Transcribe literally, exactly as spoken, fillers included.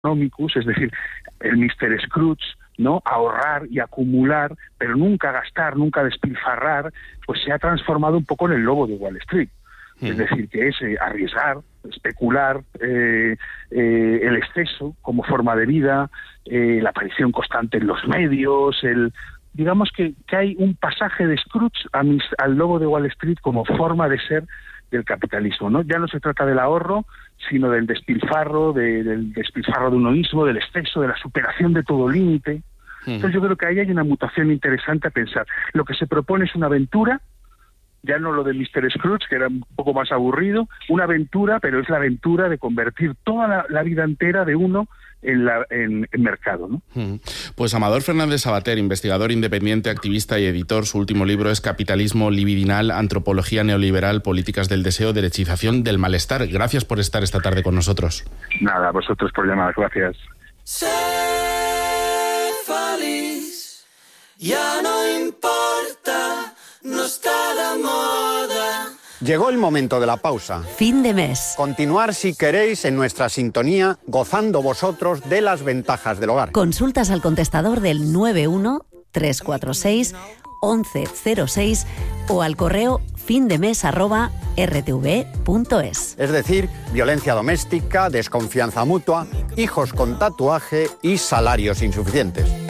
economicus, es decir, el míster Scrooge, ¿no? Ahorrar y acumular, pero nunca gastar, nunca despilfarrar, pues se ha transformado un poco en el lobo de Wall Street. Mm. Es decir, que es eh, arriesgar, especular, eh, eh, el exceso como forma de vida, eh, la aparición constante en los medios, el digamos que, que hay un pasaje de Scrooge a mis, al lobo de Wall Street como forma de ser del capitalismo, ¿no? Ya no se trata del ahorro, sino del despilfarro, de, del despilfarro de uno mismo, del exceso, de la superación de todo límite. Mm. Entonces yo creo que ahí hay una mutación interesante a pensar. Lo que se propone es una aventura, ya no lo de míster Scrooge, que era un poco más aburrido, una aventura, pero es la aventura de convertir toda la, la vida entera de uno en, la, en, en mercado, ¿no? Pues Amador Fernández Sabater, investigador independiente, activista y editor, su último libro es Capitalismo libidinal, antropología neoliberal, políticas del deseo, derechización del malestar. Gracias por estar esta tarde con nosotros. Nada, a vosotros por llamar, gracias. Sé feliz, ya no importa, no está de moda. Llegó el momento de la pausa. Fin de mes. Continuar, si queréis, en nuestra sintonía, gozando vosotros de las ventajas del hogar. Consultas al contestador del nueve uno tres cuatro seis once cero seis o al correo findemes arroba r t v punto es. Es decir, violencia doméstica, desconfianza mutua, hijos con tatuaje y salarios insuficientes.